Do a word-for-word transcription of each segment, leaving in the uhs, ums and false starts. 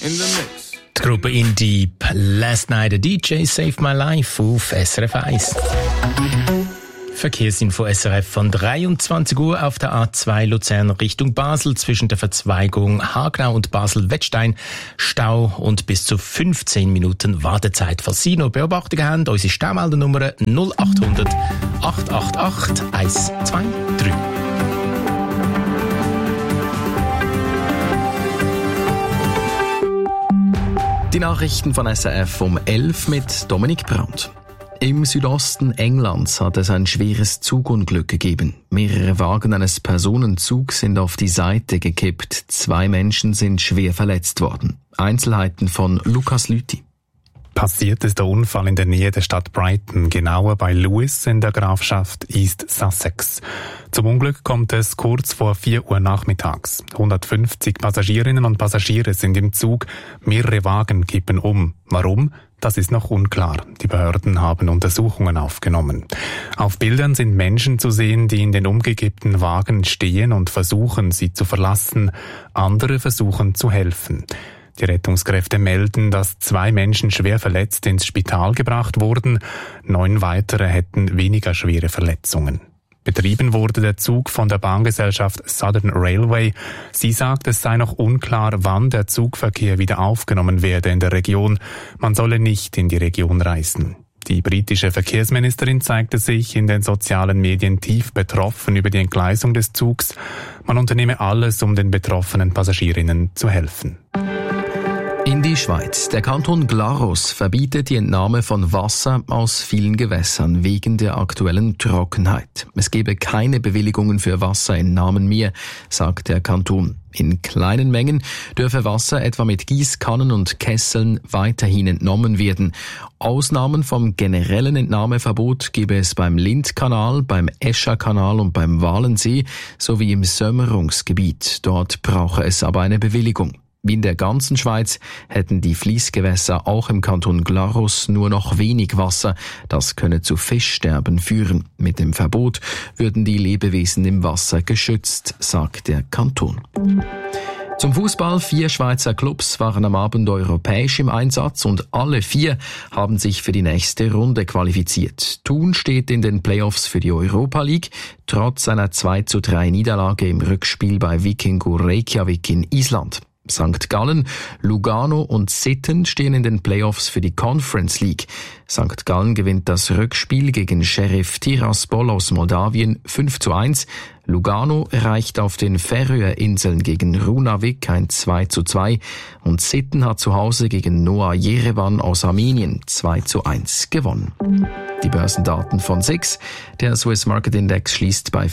in the mix. Die Gruppe In Deep, Last Night a D J Saved My Life auf S R F eins. Verkehrsinfo S R F von dreiundzwanzig Uhr auf der A zwei Luzern Richtung Basel zwischen der Verzweigung Hagenau und Basel-Wettstein. Stau und bis zu fünfzehn Minuten Wartezeit. Falls Sie noch Beobachtungen haben, unsere Staumeldernummer null achthundert acht acht acht eins zwei drei. Die Nachrichten von S R F um elf mit Dominik Brandt. Im Südosten Englands hat es ein schweres Zugunglück gegeben. Mehrere Wagen eines Personenzugs sind auf die Seite gekippt. Zwei Menschen sind schwer verletzt worden. Einzelheiten von Lukas Lüthi. Passiert ist der Unfall in der Nähe der Stadt Brighton, genauer bei Lewis in der Grafschaft East Sussex. Zum Unglück kommt es kurz vor vier Uhr nachmittags. hundertfünfzig Passagierinnen und Passagiere sind im Zug, mehrere Wagen kippen um. Warum? Das ist noch unklar. Die Behörden haben Untersuchungen aufgenommen. Auf Bildern sind Menschen zu sehen, die in den umgekippten Wagen stehen und versuchen, sie zu verlassen. Andere versuchen zu helfen. Die Rettungskräfte melden, dass zwei Menschen schwer verletzt ins Spital gebracht wurden. Neun weitere hätten weniger schwere Verletzungen. Betrieben wurde der Zug von der Bahngesellschaft Southern Railway. Sie sagt, es sei noch unklar, wann der Zugverkehr wieder aufgenommen werde in der Region. Man solle nicht in die Region reisen. Die britische Verkehrsministerin zeigte sich in den sozialen Medien tief betroffen über die Entgleisung des Zugs. Man unternehme alles, um den betroffenen Passagierinnen zu helfen. In die Schweiz. Der Kanton Glarus verbietet die Entnahme von Wasser aus vielen Gewässern wegen der aktuellen Trockenheit. Es gebe keine Bewilligungen für Wasserentnahmen mehr, sagt der Kanton. In kleinen Mengen dürfe Wasser etwa mit Gießkannen und Kesseln weiterhin entnommen werden. Ausnahmen vom generellen Entnahmeverbot gebe es beim Lindkanal, beim Escherkanal und beim Walensee sowie im Sömmerungsgebiet. Dort brauche es aber eine Bewilligung. Wie in der ganzen Schweiz hätten die Fliessgewässer auch im Kanton Glarus nur noch wenig Wasser. Das könne zu Fischsterben führen. Mit dem Verbot würden die Lebewesen im Wasser geschützt, sagt der Kanton. Zum Fußball. Vier Schweizer Clubs waren am Abend europäisch im Einsatz und alle vier haben sich für die nächste Runde qualifiziert. Thun steht in den Playoffs für die Europa League, trotz einer zwei zu drei Niederlage im Rückspiel bei Vikingur Reykjavik in Island. Sankt Gallen, Lugano und Sitten stehen in den Playoffs für die Conference League. Sankt Gallen gewinnt das Rückspiel gegen Sheriff Tiraspol aus Moldawien fünf zu eins. Lugano erreicht auf den Färöerinseln gegen Runavik ein zwei zu zwei und Sitten hat zu Hause gegen Noah Yerevan aus Armenien zwei zu eins gewonnen. Die Börsendaten von S I X. Der Swiss Market Index schließt bei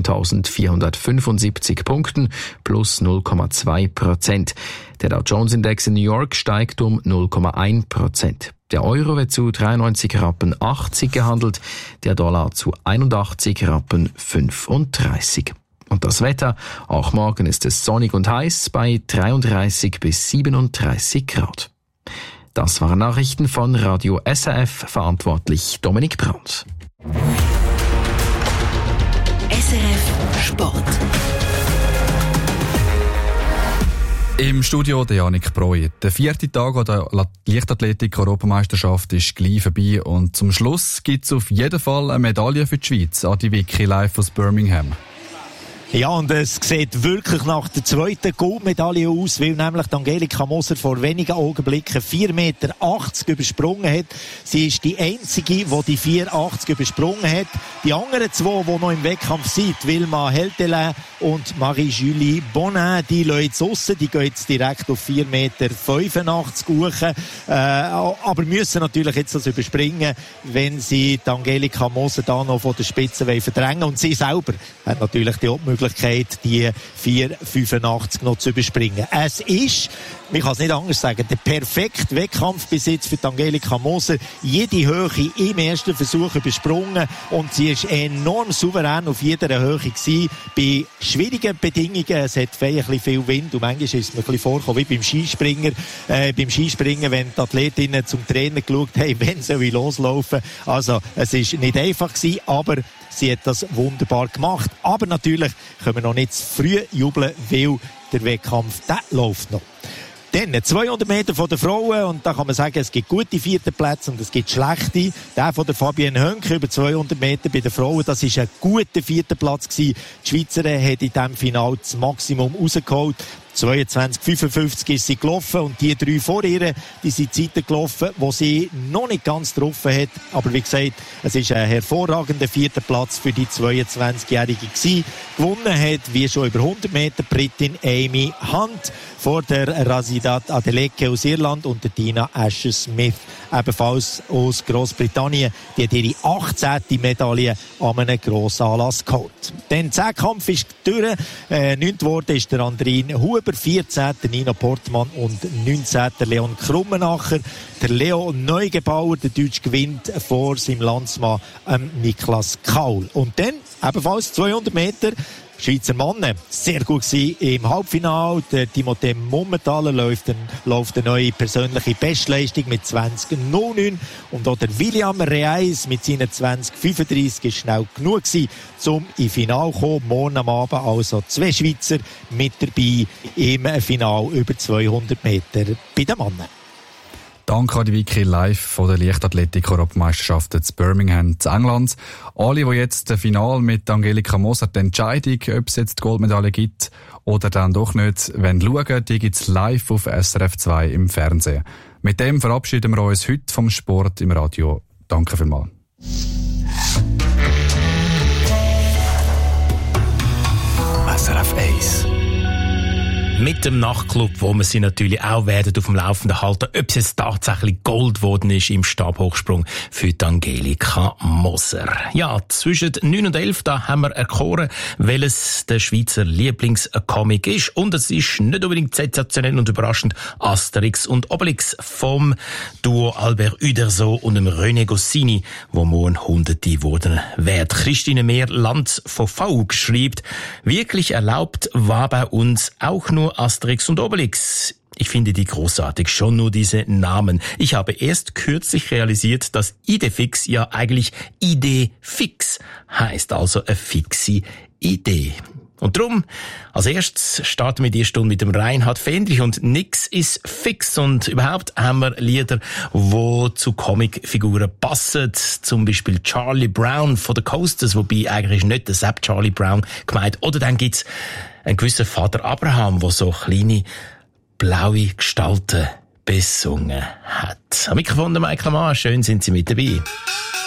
vierzehntausendvierhundertfünfundsiebzig Punkten plus null Komma zwei Prozent. Der Dow Jones Index in New York steigt um null Komma eins Prozent. Der Euro wird zu dreiundneunzig Rappen achtzig gehandelt, der Dollar zu einundachtzig Rappen fünfunddreißig. Und das Wetter, auch morgen ist es sonnig und heiß bei dreiunddreißig bis siebenunddreißig Grad. Das waren Nachrichten von Radio S R F, verantwortlich Dominik Brandt. S R F Sport. Im Studio der Janik Breuer. Der vierte Tag an der Leichtathletik-Europameisterschaft ist gleich vorbei und zum Schluss gibt es auf jeden Fall eine Medaille für die Schweiz. Adi Wicki live aus Birmingham. Ja, und es sieht wirklich nach der zweiten Goldmedaille aus, weil nämlich Angelika Moser vor wenigen Augenblicken vier Meter achtzig übersprungen hat. Sie ist die einzige, die die vier Meter achtzig übersprungen hat. Die anderen zwei, die noch im Wettkampf sind, Wilma Heltelin und Marie-Julie Bonin, die lassen jetzt raus, die gehen jetzt direkt auf vier Meter fünfundachtzig hoch, äh, aber müssen natürlich jetzt das überspringen, wenn sie die Angelika Moser da noch von der Spitze verdrängen wollen. Und sie selber hat natürlich die Möglichkeit, die vier Meter fünfundachtzig noch zu überspringen. Es ist, man kann es nicht anders sagen, der perfekte Wettkampf bis jetzt für Angelika Moser. Jede Höhe im ersten Versuch übersprungen und sie ist enorm souverän auf jeder Höhe gewesen. Bei schwierigen Bedingungen, es hat ein bisschen viel Wind und manchmal ist es mir ein bisschen vorgekommen wie beim Skispringer. Äh, beim Skispringen, wenn die Athletinnen zum Trainer geschaut haben, wenn soll ich loslaufen. Also, es ist nicht einfach gewesen, aber sie hat das wunderbar gemacht. Aber natürlich können wir noch nicht zu früh jubeln, weil der Wettkampf, der läuft noch. Dann zweihundert Meter von den Frauen und da kann man sagen, es gibt gute vierten Plätze und es gibt schlechte. Der von der Fabienne Hönke über zweihundert Meter bei den Frauen, das ist ein guter vierter Platz gewesen. Die Schweizerin hat in diesem Finale das Maximum rausgeholt. zweiundzwanzig fünfundfünfzig ist sie gelaufen und die drei vor ihr, die sind Zeiten gelaufen, wo sie noch nicht ganz getroffen hat. Aber wie gesagt, es ist ein hervorragender vierter Platz für die zweiundzwanzigjährige gewesen. Gewonnen hat, wie schon über hundert Meter, Britin Amy Hunt vor der Razidat Adeleke aus Irland und der Dina Asher-Smith, ebenfalls aus Großbritannien. Die hat ihre achtzehnte Medaille an einem Grossanlass geholt. Der Zehnkampf ist durch. Äh, neunter geworden ist der Andrin Huber, vierzehnter Nino Portmann und neunzehnter Leon Krummenacher. Der Leo Neugebauer, der Deutsch, gewinnt vor seinem Landsmann ähm, Niklas Kaul. Und dann ebenfalls zweihundert Meter. Schweizer Mann, sehr gut gewesen im Halbfinale. Der Timothée Mummentaler läuft, ein, läuft eine neue persönliche Bestleistung mit zwanzig null neun. Und auch der William Reis mit seinen zwanzig fünfunddreißig ist schnell genug gewesen, um ins Finale zu kommen. Morgen am Abend also zwei Schweizer mit dabei im Finale über zweihundert Meter bei den Männern. Danke an die Vicky live von der Leichtathletik-Europameisterschaften zu Birmingham, zu England. Alle, die jetzt das Finale mit Angelika Moser, die Entscheidung, ob es jetzt die Goldmedaille gibt oder dann doch nicht, wenn schauen, die gibt es live auf S R F zwei im Fernsehen. Mit dem verabschieden wir uns heute vom Sport im Radio. Danke vielmals. S R F eins. Mit dem Nachtclub, wo wir sie natürlich auch werden auf dem Laufenden halten, ob es jetzt tatsächlich Gold geworden ist im Stabhochsprung für die Angelika Moser. Ja, zwischen neun und elf, da haben wir erkoren, welches der Schweizer Lieblingscomic ist. Und es ist nicht unbedingt sensationell und überraschend Asterix und Obelix vom Duo Albert Uderzo und dem René Goscinny, wo morgen Hunderte wurden werden. Christine Mehr-Lanz von V U G schreibt, wirklich erlaubt war bei uns auch nur Asterix und Obelix. Ich finde die großartig, schon nur diese Namen. Ich habe erst kürzlich realisiert, dass Idefix ja eigentlich Idee fix heißt, also eine fixe Idee. Und drum, als erstes starten wir die Stunde mit dem Reinhard Fendrich und nix ist fix. Und überhaupt haben wir Lieder, die zu Comicfiguren passen. Zum Beispiel Charlie Brown von den Coasters, wobei eigentlich ist nicht der Sepp Charlie Brown gemeint. Oder dann gibt's einen gewissen Vater Abraham, der so kleine blaue Gestalten besungen hat. Am Mikrofon der Michael Mann, schön sind Sie mit dabei.